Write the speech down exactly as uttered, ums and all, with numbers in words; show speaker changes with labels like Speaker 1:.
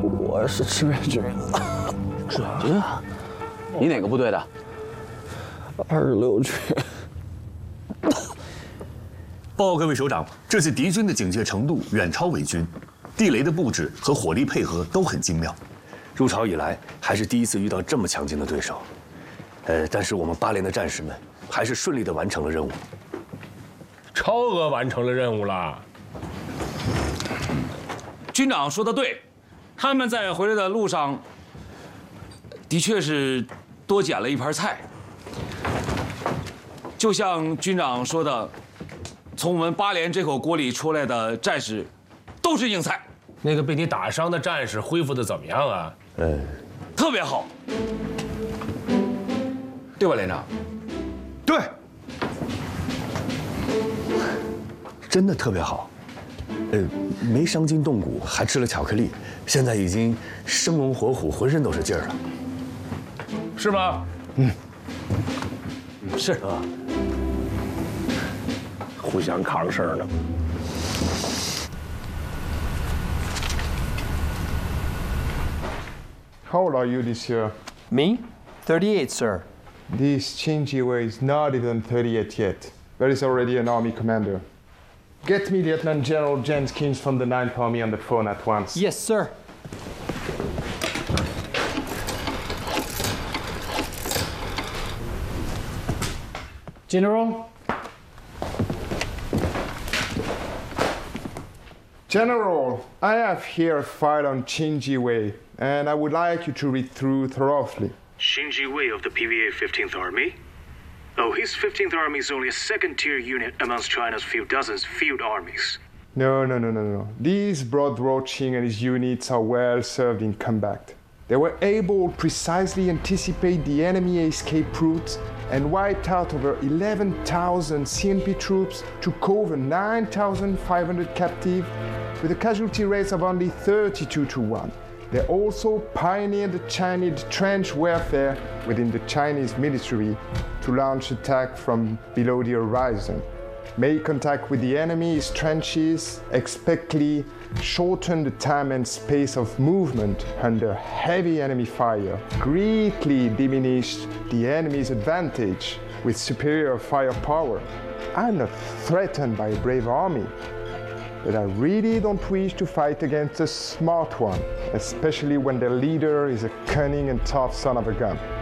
Speaker 1: 我是志愿军。
Speaker 2: 志愿军？你哪个部队的？
Speaker 1: 二十六军。
Speaker 3: 报告各位首长，这次敌军的警戒程度远超伪军，地雷的布置和火力配合都很精妙。
Speaker 4: 入朝以来，还是第一次遇到这么强劲的对手。呃，但是我们八连的战士们还是顺利地完成了任务。
Speaker 5: 超额完成了任务了。
Speaker 2: 军长说的对，他们在回来的路上，的确是多捡了一盘菜。就像军长说的，从我们八连这口锅里出来的战士，都是硬菜。
Speaker 5: 那个被你打伤的战士恢复的怎么样啊？
Speaker 4: 呃，
Speaker 2: 特别好，对吧，连长？
Speaker 3: 对，
Speaker 4: 真的特别好。呃，没伤筋动骨，还吃了巧克力，现在已经生龙活虎，浑身都是劲儿了，
Speaker 5: 是吗？
Speaker 4: 嗯，
Speaker 5: 是啊。互相扛事儿呢。
Speaker 6: How old are you this year?
Speaker 7: Me? thirty-eight, sir.
Speaker 6: This Chinjiwei is not even thirty-eight yet, but he's already an army commander. Get me Lieutenant General James Kins from the ninth Army on the phone at once.
Speaker 7: Yes, sir.
Speaker 6: General? General, I have here a file on Chinjiwei, and I would like you to read through thoroughly.
Speaker 8: Chinjiwei of the P V A fifteenth Army? Oh, his fifteenth Army is only a second-tier unit amongst China's few dozens field armies.
Speaker 6: No, no, no, no, no. These Broad Roaching and his units are well served in combat. They were able to precisely anticipate the enemy escape routes and wiped out over eleven thousand C N P troops, took over nine thousand five hundred captive, with a casualty rate of only thirty-two to one. They also pioneered the Chinese trench warfare within the Chinese military to launch attack from below the horizon. Make contact with the enemy's trenches, expectedly shorten the time and space of movement under heavy enemy fire, greatly diminished the enemy's advantage with superior firepower. I'm not threatened by a brave army, but I really don't wish to fight against a smart one, especially when their leader is a cunning and tough son of a gun.